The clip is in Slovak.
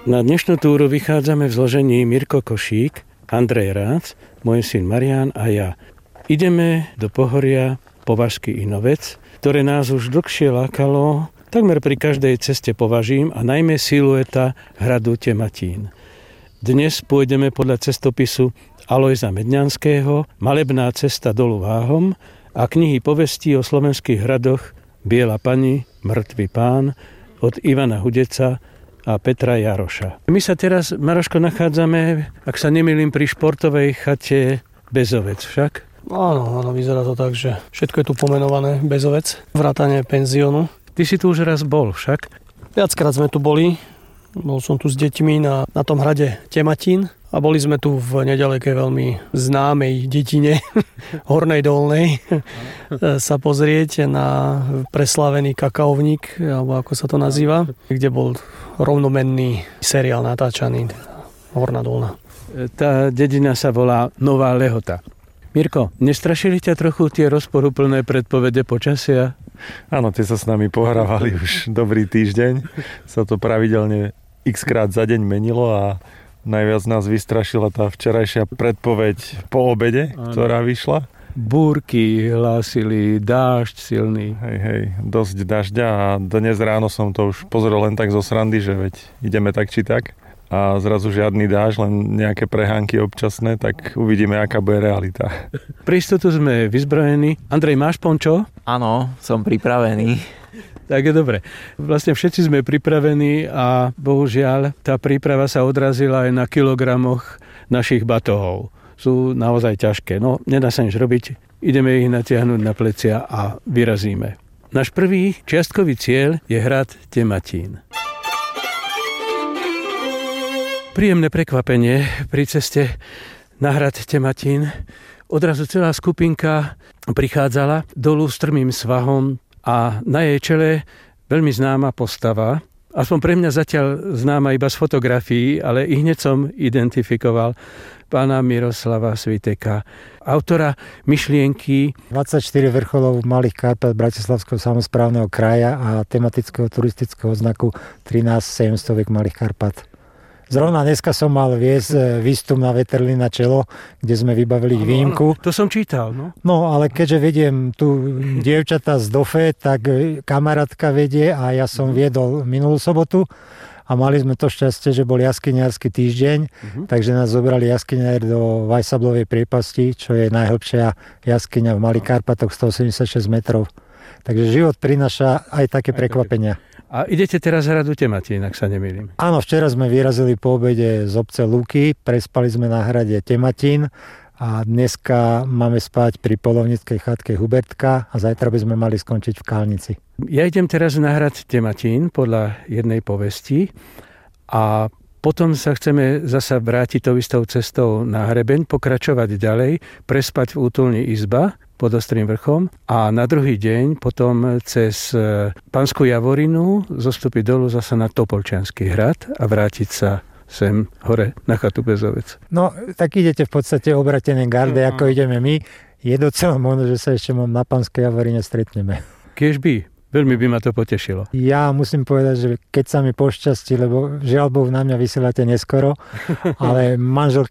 Na dnešnú túru vychádzame v zložení Mirko Košík, Andrej Rác, môj syn Marián a ja. Ideme do pohoria Považský Inovec, ktoré nás už dlhšie lákalo, takmer pri každej ceste považím a najmä silueta hradu Tematín. Dnes pôjdeme podľa cestopisu Alojza Medňanského Malebná cesta dolu Váhom a knihy povestí o slovenských hradoch Biela pani, Mŕtvý pán od Ivana Hudeca a Petra Jaroša. My sa teraz, Maroško, nachádzame, ak sa nemýlim, pri športovej chate Bezovec však? Áno, vyzerá to tak, že všetko je tu pomenované Bezovec, vrátane penziónu. Ty si tu už raz bol však? Viackrát sme tu boli. Bol som tu s deťmi na tom hrade Tematín a boli sme tu v nedalekej veľmi známej dedine Hornej Dolnej sa pozrieť na preslávený kakaovník, alebo ako sa to nazýva, kde bol rovnomenný seriál natáčaný Horná Dolná. Tá dedina sa volá Nová Lehota. Mirko, nestrašili ťa trochu tie rozporuplné predpovede počasia? Áno, tie sa s nami pohrávali už dobrý týždeň. Sa to pravidelne x-krát za deň menilo a najviac nás vystrašila tá včerajšia predpoveď po obede, ktorá vyšla. Búrky hlásili, dážď silný. Hej, dosť dažďa a dnes ráno som to už pozrel len tak zo srandy, že veď ideme tak či tak. A zrazu žiadny dážď, len nejaké prehánky občasné, tak uvidíme, aká bude realita. Pre istotu sme vyzbrojení. Andrej, máš pončo? Áno, som pripravený. Tak je dobre. Vlastne všetci sme pripravení a bohužiaľ tá príprava sa odrazila aj na kilogramoch našich batohov. Sú naozaj ťažké. No, nedá sa nič robiť. Ideme ich natiahnuť na plecia a vyrazíme. Náš prvý čiastkový cieľ je hrad Tematín. Príjemné prekvapenie pri ceste na hrad Tematín. Odrazu celá skupinka prichádzala dolu strmým svahom a na jej čele veľmi známa postava. Aspoň pre mňa zatiaľ známa iba z fotografií, ale i hneď som identifikoval pána Miroslava Sviteka, autora myšlienky 24 vrcholov Malých Karpát Bratislavského samosprávneho kraja a tematického turistického znaku 13 700 Malých Karpát. Zrovna dneska som mal viesť výstup na Veterlina Čelo, kde sme vybavili výjimku. To som čítal, no. No, ale keďže vediem tu dievčatá z DOFE, tak kamarátka vedie a ja som viedol minulú sobotu a mali sme to šťastie, že bol jaskyniarsky týždeň, takže nás zobrali jaskyniari do Vajsablovej priepasti, čo je najhlbšia jaskyňa v Malých Karpatoch, 186 metrov. Takže život prináša aj také prekvapenia. A idete teraz hradu Tematín, ak sa nemýlim. Áno, včera sme vyrazili po obede z obce Luky, prespali sme na hrade Tematín a dneska máme spať pri poľovníckej chatke Hubertka a zajtra by sme mali skončiť v Kálnici. Ja idem teraz na hrad Tematín podľa jednej povesti a potom sa chceme zasa vrátiť tou istou cestou na hrebeň, pokračovať ďalej, prespať v útulni izba pod Ostrým vrchom a na druhý deň potom cez Panskú Javorinu zostúpiť dolu zasa na Topolčiansky hrad a vrátiť sa sem hore na chatu Bezovec. No, tak idete v podstate obratené garde, ako ideme my. Je docela možno, že sa ešte na Panskej Javorine stretneme. Kiežby, veľmi by ma to potešilo. Ja musím povedať, že keď sa mi pošťastí, lebo žiaľ Bohu na mňa vysielate neskoro, ale manželka